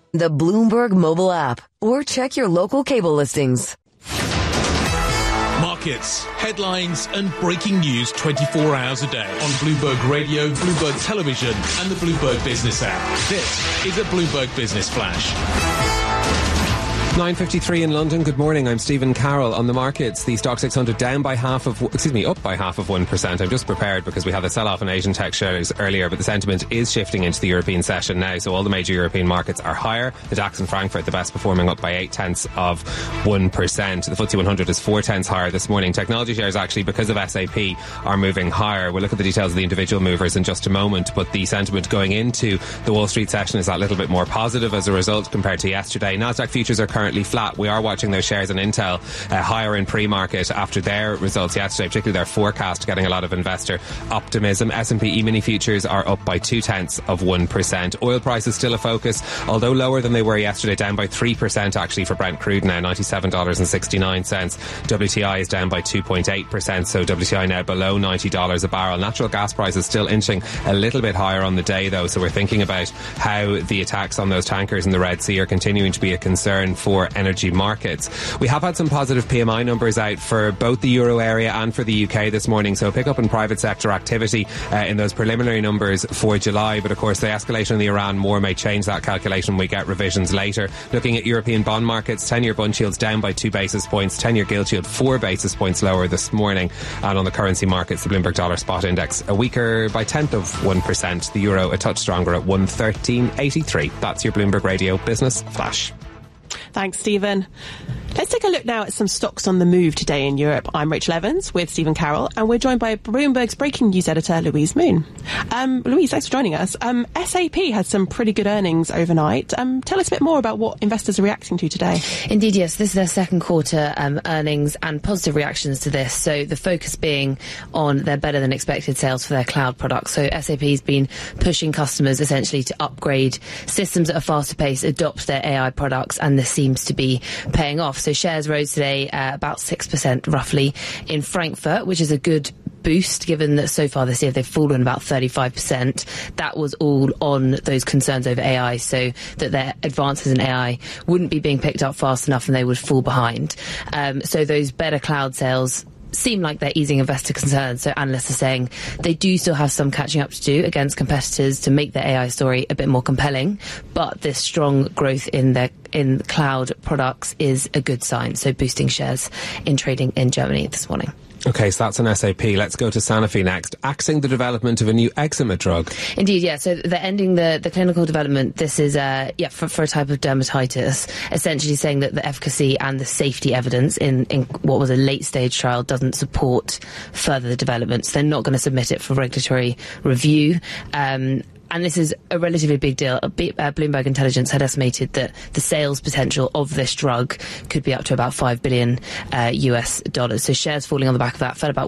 the Bloomberg mobile app, or check your local cable listings. Markets, headlines and breaking news 24 hours a day on Bloomberg Radio, Bloomberg Television and the Bloomberg Business app. This is a Bloomberg Business Flash. 9:53 in London. Good morning. I'm Stephen Carroll. On the markets, the Stock 600 up by half of 1%. I'm just prepared because we had a sell-off in Asian tech shares earlier, but the sentiment is shifting into the European session now. So all the major European markets are higher. The DAX in Frankfurt, the best performing, up by 0.8%. The FTSE 100 is 0.4 higher this morning. Technology shares, actually, because of SAP, are moving higher. We'll look at the details of the individual movers in just a moment, but the sentiment going into the Wall Street session is that little bit more positive as a result compared to yesterday. Nasdaq futures are currently flat. We are watching those shares in Intel higher in pre-market after their results yesterday, particularly their forecast, getting a lot of investor optimism. S&P E-mini futures are up by 0.2%. Oil price is still a focus, although lower than they were yesterday, down by 3% actually for Brent crude now, $97.69. WTI is down by 2.8%, so WTI now below $90 a barrel. Natural gas prices still inching a little bit higher on the day though, so we're thinking about how the attacks on those tankers in the Red Sea are continuing to be a concern for energy markets. We have had some positive PMI numbers out for both the euro area and for the UK this morning, so pick up in private sector activity in those preliminary numbers for July, but of course the escalation in the Iran war may change that calculation. We get revisions later. Looking at European bond markets, 10-year bund yields down by 2 basis points, 10-year gilt yield 4 basis points lower this morning, and on the currency markets, the Bloomberg Dollar Spot Index a weaker by 0.1%, the euro a touch stronger at 113.83. That's your Bloomberg Radio Business Flash. Thanks, Stephen. Let's take a look now at some stocks on the move today in Europe. I'm Rachel Evans with Stephen Carroll, and we're joined by Bloomberg's breaking news editor, Louise Moon. Louise, thanks for joining us. SAP had some pretty good earnings overnight. Tell us a bit more about what investors are reacting to today. Indeed, yes. This is their second quarter earnings and positive reactions to this. So the focus being on their better than expected sales for their cloud products. So SAP has been pushing customers essentially to upgrade systems at a faster pace, adopt their AI products, and this seems to be paying off. So shares rose today about 6% roughly in Frankfurt, which is a good boost given that so far this year they've fallen about 35%. That was all on those concerns over AI, so that their advances in AI wouldn't be being picked up fast enough and they would fall behind. So those better cloud sales seem like they're easing investor concerns. So analysts are saying they do still have some catching up to do against competitors to make their AI story a bit more compelling, but this strong growth in cloud products is a good sign, so boosting shares in trading in Germany this morning. Okay, so that's an SAP. Let's go to Sanofi next. Axing the development of a new eczema drug. Indeed, yeah. So they're ending the clinical development. This is for a type of dermatitis, essentially saying that the efficacy and the safety evidence in what was a late stage trial doesn't support further development. So they're not going to submit it for regulatory review. And this is a relatively big deal. Bloomberg Intelligence had estimated that the sales potential of this drug could be up to about $5 billion US. So shares falling on the back of that fell about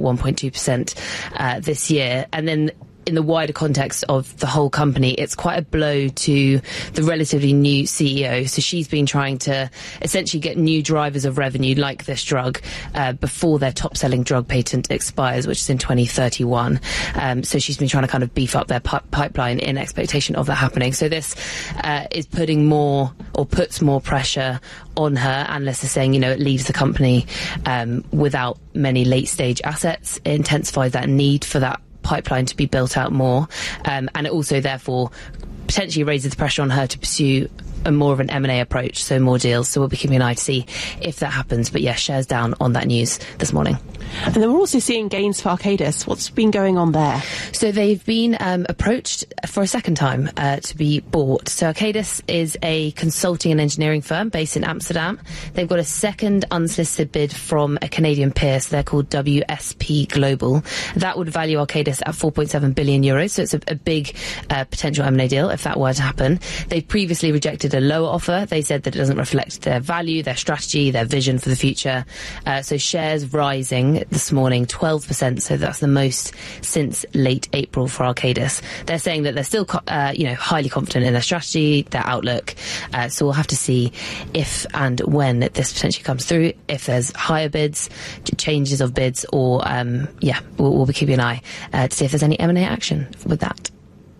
1.2% this year. And then in the wider context of the whole company, it's quite a blow to the relatively new CEO. So she's been trying to essentially get new drivers of revenue like this drug before their top-selling drug patent expires, which is in 2031. So she's been trying to kind of beef up their pipeline in expectation of that happening. So this is putting more, or puts more pressure on her. Analysts are saying, it leaves the company without many late-stage assets. It intensifies that need for that pipeline to be built out more, and it also therefore potentially raises the pressure on her to pursue a more of an M&A approach, so more deals. So we'll be keeping an eye to see if that happens. But yeah, shares down on that news this morning. And then we're also seeing gains for Arcadis. What's been going on there? So they've been approached for a second time to be bought. So Arcadis is a consulting and engineering firm based in Amsterdam. They've got a second unsolicited bid from a Canadian peer, so they're called WSP Global. That would value Arcadis at 4.7 billion euros. So it's a big potential M&A deal if that were to happen. They've previously rejected a lower offer. They said that it doesn't reflect their value, their strategy, their vision for the future. So shares rising this morning 12%, so that's the most since late April for Arcadis. They're saying that they're still highly confident in their strategy, their outlook, so we'll have to see if and when this potentially comes through, if there's higher bids, changes of bids, or we'll be keeping an eye to see if there's any M&A action with that.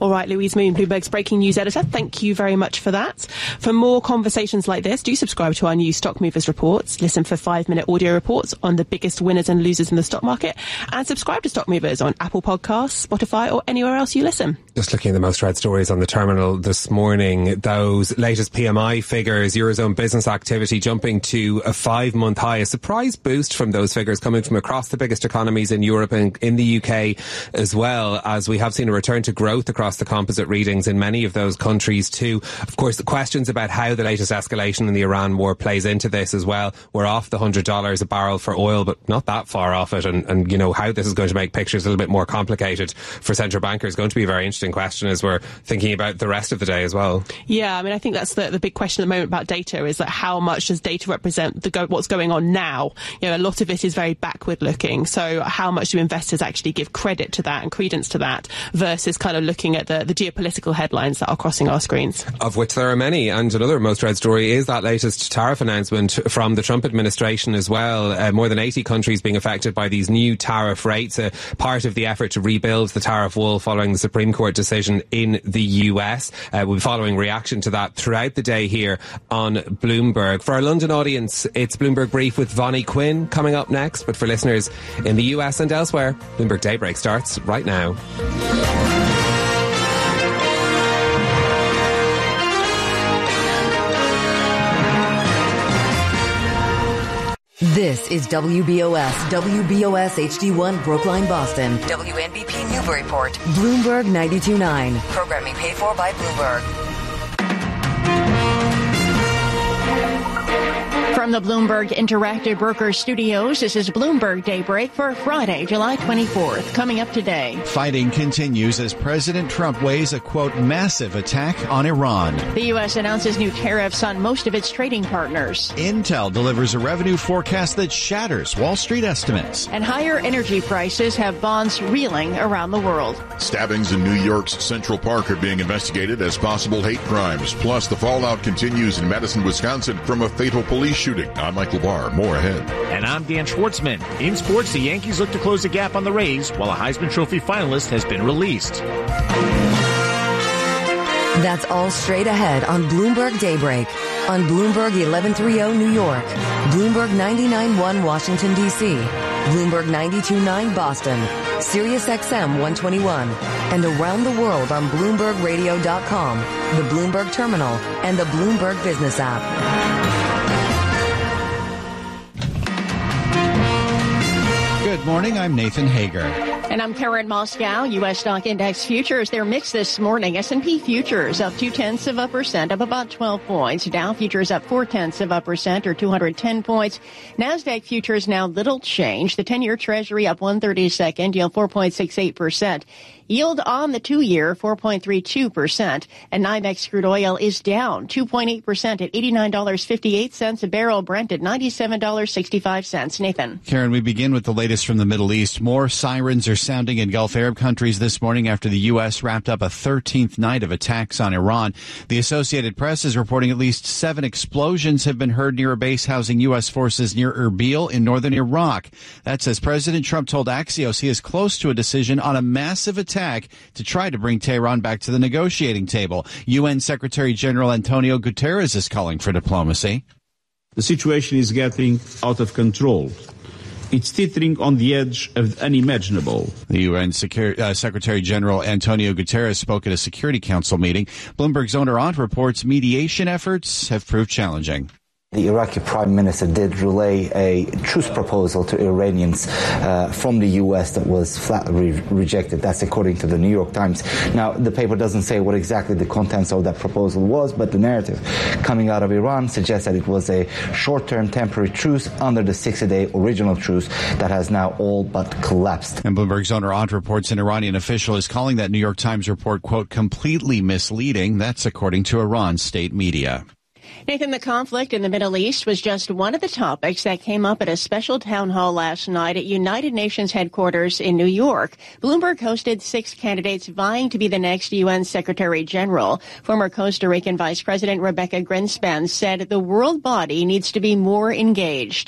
All right, Louise Moon, Bloomberg's breaking news editor. Thank you very much for that. For more conversations like this, do subscribe to our new Stock Movers reports. Listen for 5-minute audio reports on the biggest winners and losers in the stock market. And subscribe to Stock Movers on Apple Podcasts, Spotify, or anywhere else you listen. Just looking at the most read stories on the terminal this morning, those latest PMI figures, Eurozone business activity jumping to a 5-month high. A surprise boost from those figures coming from across the biggest economies in Europe and in the UK as well, as we have seen a return to growth across the composite readings in many of those countries too. Of course, the questions about how the latest escalation in the Iran war plays into this as well. We're off the $100 a barrel for oil, but not that far off it. And you know, how this is going to make pictures a little bit more complicated for central bankers is going to be a very interesting question as we're thinking about the rest of the day as well. Yeah, I mean, I think that's the big question at the moment about data, is that how much does data represent what's going on now? You know, a lot of it is very backward looking. So how much do investors actually give credit to that and credence to that versus kind of looking at the geopolitical headlines that are crossing our screens? Of which there are many. And another most read story is that latest tariff announcement from the Trump administration as well. More than 80 countries being affected by these new tariff rates, part of the effort to rebuild the tariff wall following the Supreme Court decision in the US. We'll be following reaction to that throughout the day here on Bloomberg. For our London audience, it's Bloomberg Brief with Vonnie Quinn coming up next. But for listeners in the US and elsewhere, Bloomberg Daybreak starts right now. This is WBOS HD1 Brookline, Boston. WNBP Newburyport. Bloomberg 92.9. Programming paid for by Bloomberg. From the Bloomberg Interactive Brokers Studios, this is Bloomberg Daybreak for Friday, July 24th. Coming up today. Fighting continues as President Trump weighs a, quote, massive attack on Iran. The U.S. announces new tariffs on most of its trading partners. Intel delivers a revenue forecast that shatters Wall Street estimates. And higher energy prices have bonds reeling around the world. Stabbings in New York's Central Park are being investigated as possible hate crimes. Plus, the fallout continues in Madison, Wisconsin from a fatal police shooting. I'm Michael Barr. More ahead. And I'm Dan Schwartzman. In sports, the Yankees look to close the gap on the Rays, while a Heisman Trophy finalist has been released. That's all straight ahead on Bloomberg Daybreak. On Bloomberg 1130 New York, Bloomberg 99.1 Washington, D.C., Bloomberg 92.9 Boston, Sirius XM 121, and around the world on BloombergRadio.com, the Bloomberg Terminal, and the Bloomberg Business app. Good morning, I'm Nathan Hager. And I'm Karen Moscow. U.S. stock index futures, they're mixed this morning. S&P futures up 0.2%, up about 12 points. Dow futures up 0.4%, or 210 points. NASDAQ futures now little change. The 10-year Treasury up 1/32, yield 4.68%. Yield on the 2-year, 4.32%. And NYMEX crude oil is down 2.8% at $89.58 a barrel. Brent at $97.65. Nathan. Karen, we begin with the latest from the Middle East. More sirens are sounding in Gulf Arab countries this morning after the U.S. wrapped up a 13th night of attacks on Iran. The Associated Press is reporting at least 7 explosions have been heard near a base housing U.S. forces near Erbil in northern Iraq. That's as President Trump told Axios he is close to a decision on a massive attack to try to bring Tehran back to the negotiating table. UN Secretary General Antonio Guterres is calling for diplomacy. The situation is getting out of control. It's teetering on the edge of the unimaginable. The UN Secretary General Antonio Guterres spoke at a Security Council meeting. Bloomberg's Owner Aunt reports mediation efforts have proved challenging. The Iraqi Prime Minister did relay a truce proposal to Iranians from the U.S. that was flatly rejected. That's according to the New York Times. Now, the paper doesn't say what exactly the contents of that proposal was, but the narrative coming out of Iran suggests that it was a short-term temporary truce under the 60-day original truce that has now all but collapsed. And Bloomberg's Owner Aunt reports an Iranian official is calling that New York Times report, quote, completely misleading. That's according to Iran's state media. Nathan, the conflict in the Middle East was just one of the topics that came up at a special town hall last night at United Nations headquarters in New York. Bloomberg hosted 6 candidates vying to be the next UN Secretary General. Former Costa Rican Vice President Rebecca Greenspan said the world body needs to be more engaged.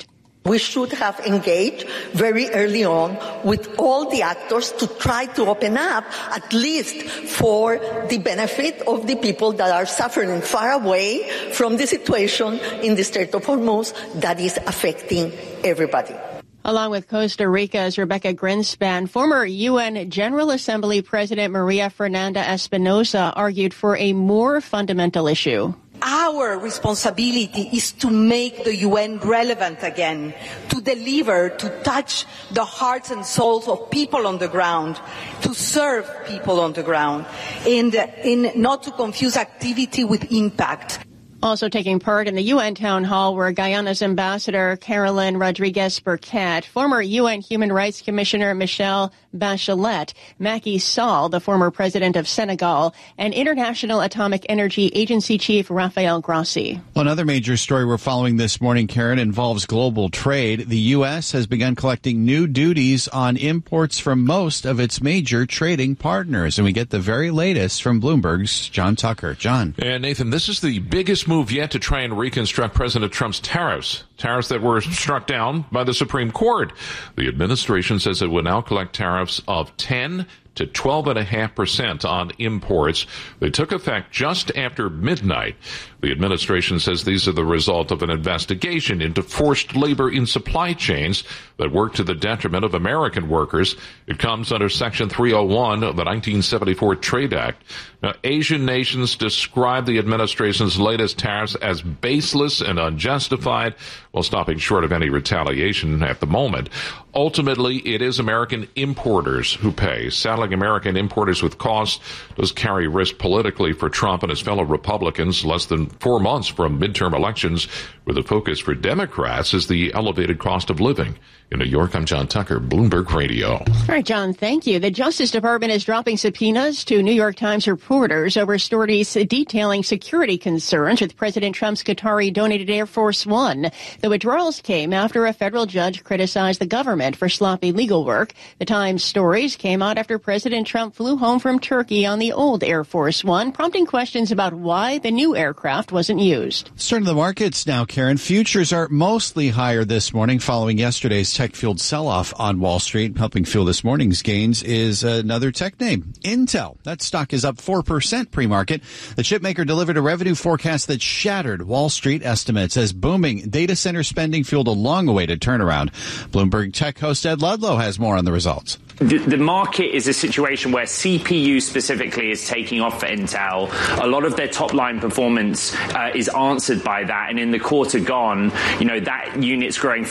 We should have engaged very early on with all the actors to try to open up, at least for the benefit of the people that are suffering far away from the situation in the Strait of Hormuz that is affecting everybody. Along with Costa Rica's Rebecca Greenspan, former UN General Assembly President Maria Fernanda Espinosa argued for a more fundamental issue. Our responsibility is to make the UN relevant again, to deliver, to touch the hearts and souls of people on the ground, to serve people on the ground, and not to confuse activity with impact. Also taking part in the UN town hall were Guyana's Ambassador Carolyn Rodriguez-Burkett, former UN Human Rights Commissioner Michelle Bachelet, Macky Sall, the former president of Senegal, and International Atomic Energy Agency Chief Rafael Grossi. Well, another major story we're following this morning, Karen, involves global trade. The U.S. has begun collecting new duties on imports from most of its major trading partners. And we get the very latest from Bloomberg's John Tucker. John. And Nathan, this is the biggest move yet to try and reconstruct President Trump's tariffs that were struck down by the Supreme Court. The administration says it will now collect tariffs of 10 to 12.5% on imports. They took effect just after midnight. The administration says these are the result of an investigation into forced labor in supply chains that work to the detriment of American workers. It comes under Section 301 of the 1974 Trade Act. Now, Asian nations describe the administration's latest tariffs as baseless and unjustified, while stopping short of any retaliation at the moment. Ultimately, it is American importers who pay. Saddling American importers with costs does carry risk politically for Trump and his fellow Republicans. Less than 4 months from midterm elections, where the focus for Democrats is the elevated cost of living. In New York, I'm John Tucker, Bloomberg Radio. All right, John, thank you. The Justice Department is dropping subpoenas to New York Times reporters over stories detailing security concerns with President Trump's Qatari-donated Air Force One. The withdrawals came after a federal judge criticized the government for sloppy legal work. The Times stories came out after President Trump flew home from Turkey on the old Air Force One, prompting questions about why the new aircraft wasn't used. Let's turn to the markets now, Karen. Futures are mostly higher this morning following yesterday's tech-fueled sell-off on Wall Street. Helping fuel this morning's gains is another tech name, Intel. That stock is up 4% pre-market. The chipmaker delivered a revenue forecast that shattered Wall Street estimates as booming data center spending fueled a long-awaited turnaround. Bloomberg Tech host Ed Ludlow has more on the results. The market is a situation where CPU specifically is taking off for Intel. A lot of their top-line performance is answered by that. And in the quarter gone, that unit's growing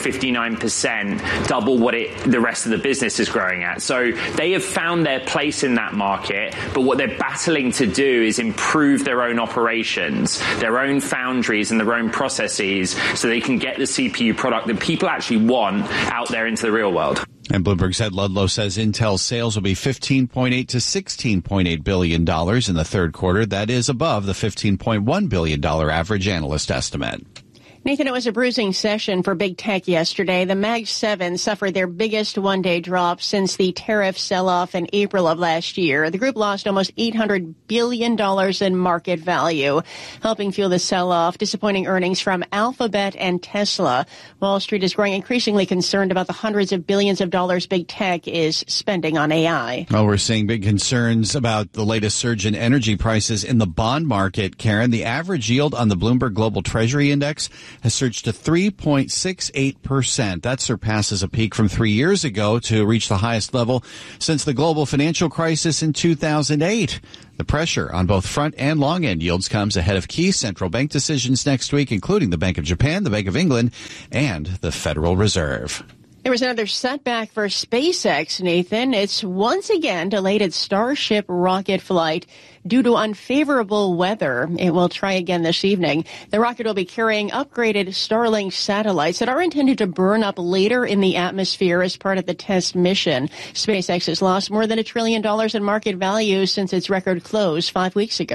59%, double what the rest of the business is growing at. So they have found their place in that market. But what they're battling to do is improve their own operations, their own foundries and their own processes so they can get the CPU product that people actually want out there into the real world. And Bloomberg's Ed Ludlow says Intel's sales will be $15.8 to $16.8 billion in the third quarter. That is above the $15.1 billion average analyst estimate. Nathan, it was a bruising session for big tech yesterday. The Mag 7 suffered their biggest one-day drop since the tariff sell-off in April of last year. The group lost almost $800 billion in market value, helping fuel the sell-off. Disappointing earnings from Alphabet and Tesla. Wall Street is growing increasingly concerned about the hundreds of billions of dollars big tech is spending on AI. Well, we're seeing big concerns about the latest surge in energy prices in the bond market, Karen. The average yield on the Bloomberg Global Treasury Index has surged to 3.68%. That surpasses a peak from 3 years ago to reach the highest level since the global financial crisis in 2008. The pressure on both front and long end yields comes ahead of key central bank decisions next week, including the Bank of Japan, the Bank of England, and the Federal Reserve. There was another setback for SpaceX, Nathan. It's once again delayed its Starship rocket flight due to unfavorable weather. It will try again this evening. The rocket will be carrying upgraded Starlink satellites that are intended to burn up later in the atmosphere as part of the test mission. SpaceX has lost more than $1 trillion in market value since its record close 5 weeks ago.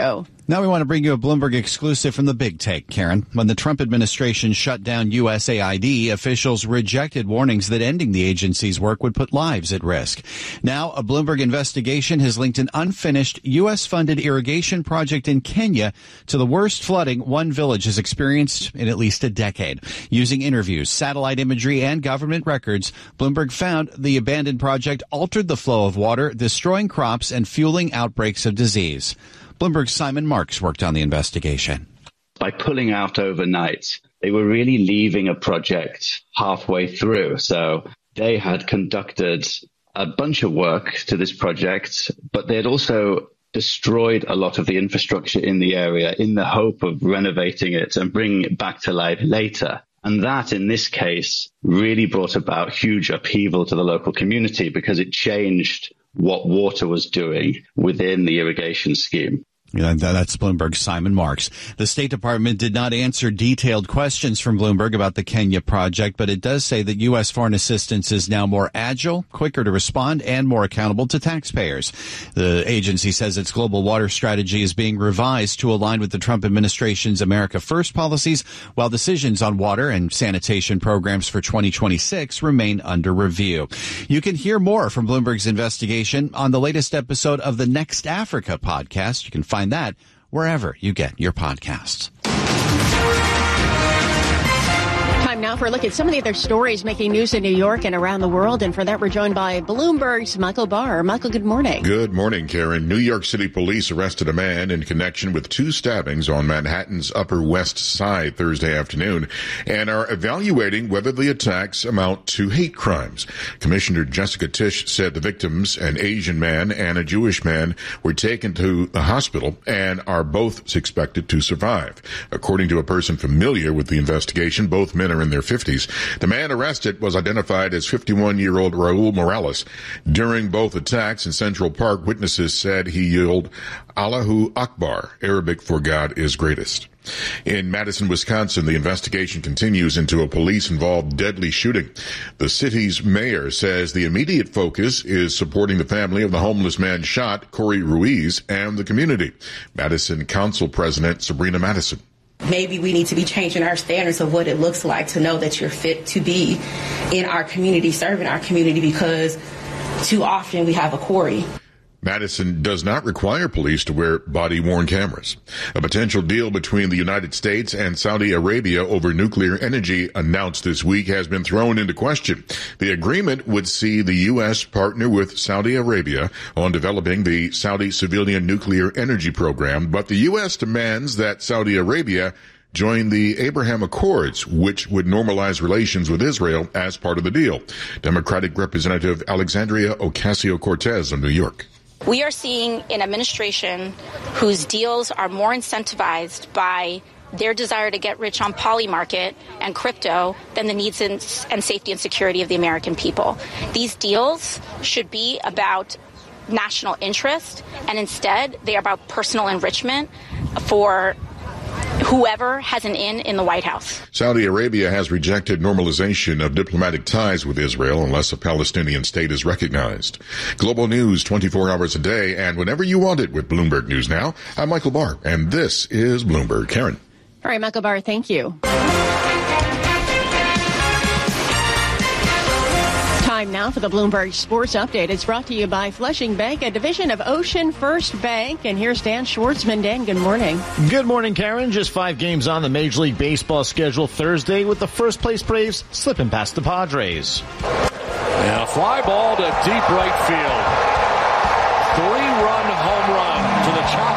Now we want to bring you a Bloomberg exclusive from the Big Take, Karen. When the Trump administration shut down USAID, officials rejected warnings that ending the agency's work would put lives at risk. Now, a Bloomberg investigation has linked an unfinished U.S.-funded irrigation project in Kenya to the worst flooding one village has experienced in at least a decade. Using interviews, satellite imagery, and government records, Bloomberg found the abandoned project altered the flow of water, destroying crops and fueling outbreaks of disease. Bloomberg's Simon Marks worked on the investigation. By pulling out overnight, they were really leaving a project halfway through. So they had conducted a bunch of work to this project, but they had also destroyed a lot of the infrastructure in the area in the hope of renovating it and bringing it back to life later. And that, in this case, really brought about huge upheaval to the local community because it changed what water was doing within the irrigation scheme. Yeah, that's Bloomberg's Simon Marks. The State Department did not answer detailed questions from Bloomberg about the Kenya project, but it does say that U.S. foreign assistance is now more agile, quicker to respond, and more accountable to taxpayers. The agency says its global water strategy is being revised to align with the Trump administration's America First policies, while decisions on water and sanitation programs for 2026 remain under review. You can hear more from Bloomberg's investigation on the latest episode of the Next Africa podcast. You can find that wherever you get your podcasts. Time now for a look at some of the other stories making news in New York and around the world. And for that, we're joined by Bloomberg's Michael Barr. Michael, good morning. Good morning, Karen. New York City police arrested a man in connection with 2 stabbings on Manhattan's Upper West Side Thursday afternoon and are evaluating whether the attacks amount to hate crimes. Commissioner Jessica Tisch said the victims, an Asian man and a Jewish man, were taken to the hospital and are both expected to survive. According to a person familiar with the investigation, both men are in their 50s. The man arrested was identified as 51-year-old Raul Morales. During both attacks in Central Park, witnesses said he yelled, "Allahu Akbar," Arabic for God is greatest. In Madison, Wisconsin, the investigation continues into a police-involved deadly shooting. The city's mayor says the immediate focus is supporting the family of the homeless man shot, Corey Ruiz, and the community. Madison Council President Sabrina Madison. Maybe we need to be changing our standards of what it looks like to know that you're fit to be in our community, serving our community, because too often we have a Corey. Madison does not require police to wear body-worn cameras. A potential deal between the United States and Saudi Arabia over nuclear energy announced this week has been thrown into question. The agreement would see the U.S. partner with Saudi Arabia on developing the Saudi civilian nuclear energy program, but the U.S. demands that Saudi Arabia join the Abraham Accords, which would normalize relations with Israel as part of the deal. Democratic Representative Alexandria Ocasio-Cortez of New York. We are seeing an administration whose deals are more incentivized by their desire to get rich on poly market and crypto than the needs and safety and security of the American people. These deals should be about national interest, and instead they are about personal enrichment for whoever has an in the White House. Saudi Arabia has rejected normalization of diplomatic ties with Israel unless a Palestinian state is recognized. Global news 24 hours a day and whenever you want it with Bloomberg News Now. I'm Michael Barr, and this is Bloomberg. Karen. All right, Michael Barr, thank you. Time now for the Bloomberg Sports Update. It's brought to you by Flushing Bank, a division of Ocean First Bank. And here's Dan Schwartzman. Dan, good morning. Good morning, Karen. Just 5 games on the Major League Baseball schedule Thursday with the first-place Braves slipping past the Padres. And a fly ball to deep right field. 3-run home run to the chop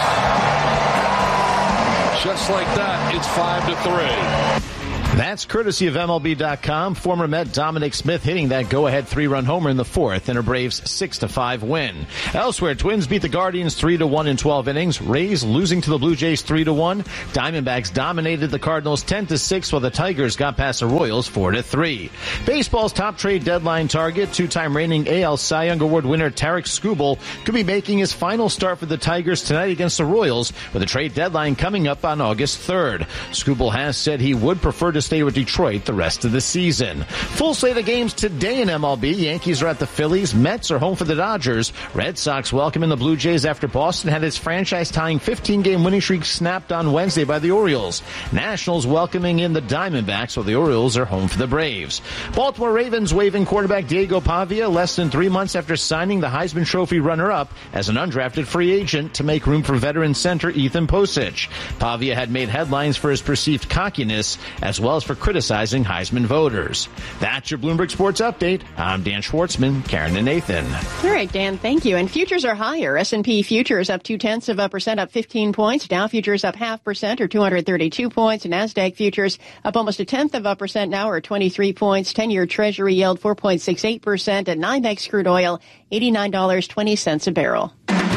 house. Just like that, it's 5-3. That's courtesy of MLB.com. Former Met Dominic Smith hitting that go-ahead 3-run homer in the 4th in a Braves 6-5 win. Elsewhere, Twins beat the Guardians 3-1 in 12 innings. Rays losing to the Blue Jays 3-1. Diamondbacks dominated the Cardinals 10-6, while the Tigers got past the Royals 4-3. Baseball's top trade deadline target, 2-time reigning AL Cy Young Award winner Tarik Skubal, could be making his final start for the Tigers tonight against the Royals, with the trade deadline coming up on August 3rd. Skubal has said he would prefer to stay with Detroit the rest of the season. Full slate of games today in MLB. Yankees are at the Phillies. Mets are home for the Dodgers. Red Sox welcoming the Blue Jays after Boston had its franchise-tying 15-game winning streak snapped on Wednesday by the Orioles. Nationals welcoming in the Diamondbacks, while the Orioles are home for the Braves. Baltimore Ravens waiving quarterback Diego Pavia less than 3 months after signing the Heisman Trophy runner-up as an undrafted free agent to make room for veteran center Ethan Posich. Pavia had made headlines for his perceived cockiness as well as for criticizing Heisman voters. That's your Bloomberg Sports Update. I'm Dan Schwartzman, Karen and Nathan. All right, Dan, thank you. And futures are higher. S&P futures up 0.2%, up 15 points. Dow futures up 0.5% or 232 points. NASDAQ futures up almost 0.1% now or 23 points. 10-year Treasury yield 4.68%. At NYMEX crude oil, $89.20 a barrel.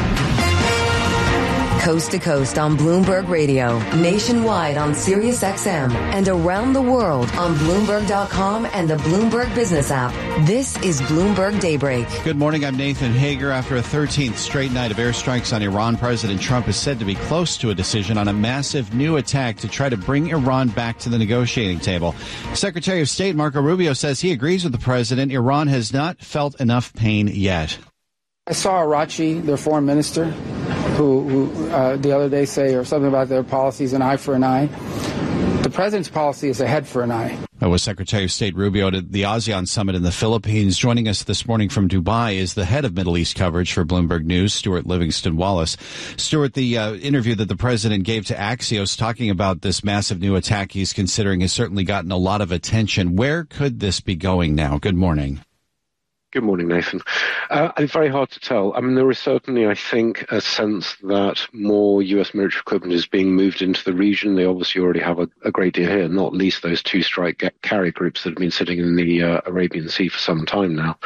Coast to coast on Bloomberg Radio, nationwide on Sirius XM, and around the world on Bloomberg.com and the Bloomberg Business app. This is Bloomberg Daybreak. Good morning, I'm Nathan Hager. After a 13th straight night of airstrikes on Iran, President Trump is said to be close to a decision on a massive new attack to try to bring Iran back to the negotiating table. Secretary of State Marco Rubio says he agrees with the president. Iran has not felt enough pain yet. I saw Arachi, their foreign minister, who the other day say or something about their policies, an eye for an eye. The president's policy is a head for an eye. That was Secretary of State Rubio at the ASEAN summit in the Philippines. Joining us this morning from Dubai is the head of Middle East coverage for Bloomberg News, Stuart Livingston-Wallace. Stuart, the interview that the president gave to Axios talking about this massive new attack he's considering has certainly gotten a lot of attention. Where could this be going now? Good morning. Good morning, Nathan. It's very hard to tell. I mean, there is certainly, I think, a sense that more U.S. military equipment is being moved into the region. They obviously already have a great deal here, not least those two strike carrier groups that have been sitting in the Arabian Sea for some time now.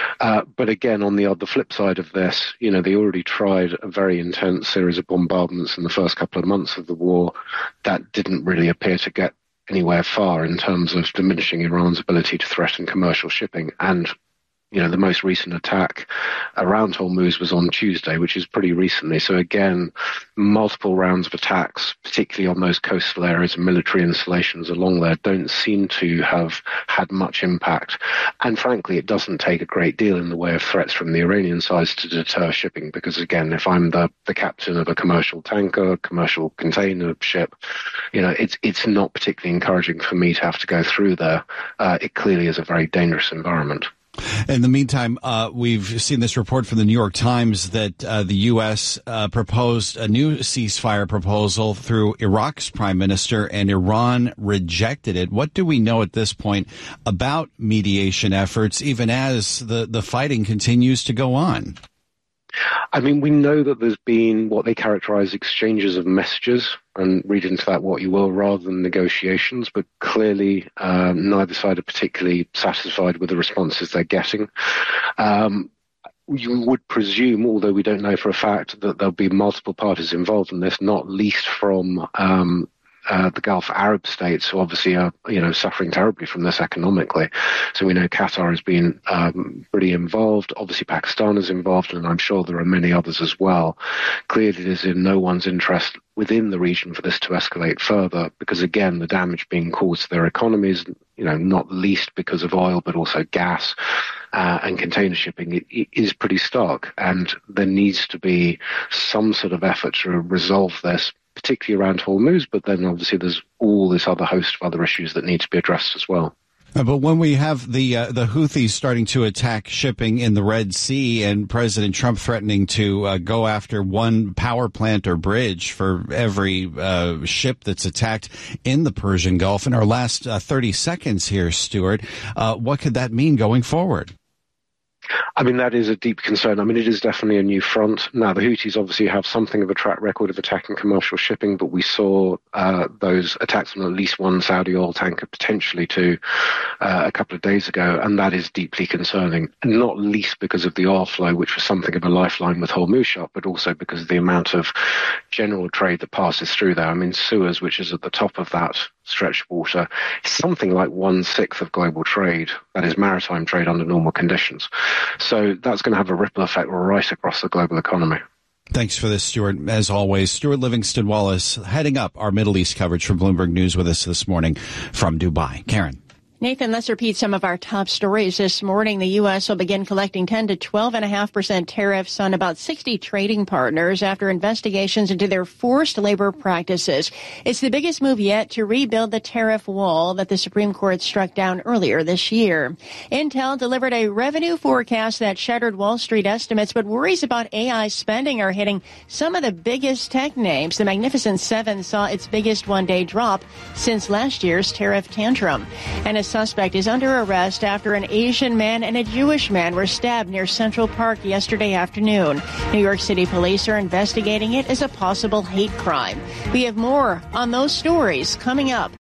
But again, on the flip side of this, you know, they already tried a very intense series of bombardments in the first couple of months of the war. That didn't really appear to get anywhere far in terms of diminishing Iran's ability to threaten commercial shipping. And you know, the most recent attack around Hormuz was on Tuesday, which is pretty recently. So again, multiple rounds of attacks, particularly on those coastal areas and military installations along there, don't seem to have had much impact. And frankly, it doesn't take a great deal in the way of threats from the Iranian side to deter shipping. Because again, if I'm the captain of a commercial tanker, commercial container ship, you know, it's not particularly encouraging for me to have to go through there. It clearly is a very dangerous environment. In the meantime, we've seen this report from the New York Times that the U.S. proposed a new ceasefire proposal through Iraq's prime minister, and Iran rejected it. What do we know at this point about mediation efforts, even as the fighting continues to go on? I mean, we know that there's been what they characterize exchanges of messages, and read into that what you will, rather than negotiations, but clearly neither side are particularly satisfied with the responses they're getting. You would presume, although we don't know for a fact, that there'll be multiple parties involved in this, not least from the Gulf Arab states, who obviously are, you know, suffering terribly from this economically. So we know Qatar has been pretty involved. Obviously Pakistan is involved, and I'm sure there are many others as well. Clearly it is in no one's interest within the region for this to escalate further, because again, the damage being caused to their economies, you know, not least because of oil, but also gas and container shipping, it is pretty stark. And there needs to be some sort of effort to resolve this, particularly around Hormuz, but then obviously there's all this other host of other issues that need to be addressed as well. But when we have the Houthis starting to attack shipping in the Red Sea, and President Trump threatening to go after one power plant or bridge for every ship that's attacked in the Persian Gulf, in our last 30 seconds here, Stuart, what could that mean going forward? I mean, that is a deep concern. I mean, it is definitely a new front. Now, the Houthis obviously have something of a track record of attacking commercial shipping, but we saw those attacks on at least one Saudi oil tanker, potentially two, a couple of days ago, and that is deeply concerning, not least because of the oil flow, which was something of a lifeline with Hormuz shop, but also because of the amount of general trade that passes through there. I mean, Suez, which is at the top of that stretch of water, is something like 1/6 of global trade, that is maritime trade under normal conditions. So that's going to have a ripple effect right across the global economy. Thanks for this, Stuart. As always, Stuart Livingston Wallace heading up our Middle East coverage from Bloomberg News with us this morning from Dubai. Karen. Nathan, let's repeat some of our top stories this morning. The U.S. will begin collecting 10 to 12.5% tariffs on about 60 trading partners after investigations into their forced labor practices. It's the biggest move yet to rebuild the tariff wall that the Supreme Court struck down earlier this year. Intel delivered a revenue forecast that shattered Wall Street estimates, but worries about AI spending are hitting some of the biggest tech names. The Magnificent Seven saw its biggest one-day drop since last year's tariff tantrum. And a suspect is under arrest after an Asian man and a Jewish man were stabbed near Central Park yesterday afternoon. New York City police are investigating it as a possible hate crime. We have more on those stories coming up.